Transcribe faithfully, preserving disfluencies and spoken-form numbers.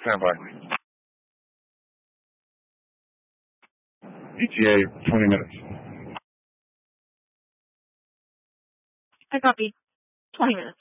Stand by. E T A, twenty minutes. I copy. twenty minutes.